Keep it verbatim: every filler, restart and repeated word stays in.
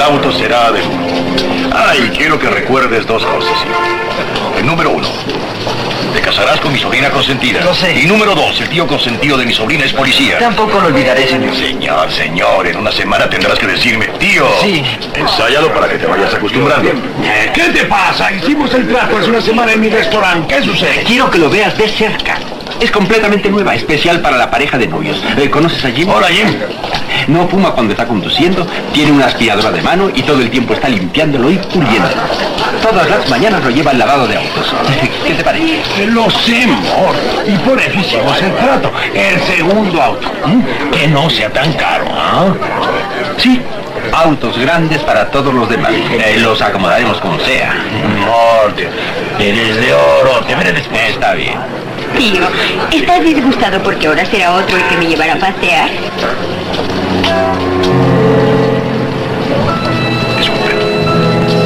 auto será de lujo. Ay, quiero que recuerdes dos cosas, hijo. El número uno, te casarás con mi sobrina consentida. Lo sé. Y número dos, el tío consentido de mi sobrina es policía. Tampoco lo olvidaré, señor. Señor, señor, en una semana tendrás que decirme, tío. Sí. Ensáyalo para que te vayas acostumbrando. ¿Qué te pasa? Hicimos el trato hace una semana en mi restaurante. ¿Qué sucede? Quiero que lo veas de cerca. Es completamente nueva, especial para la pareja de novios. Eh, ¿Conoces a Jim? Hola, Jim. No fuma cuando está conduciendo, tiene una aspiradora de mano y todo el tiempo está limpiándolo y puliéndolo. Todas las mañanas lo lleva al lavado de autos. ¿Qué te parece? Lo sé, amor. Y por eso hicimos el trato. El segundo auto. ¿Mm? Que no sea tan caro, ¿ah? Sí, autos grandes para todos los demás. Eh, los acomodaremos como sea. Amor, eres de oro. Te veré después. Está bien. Tío, ¿estás disgustado porque ahora será otro el que me llevará a pasear?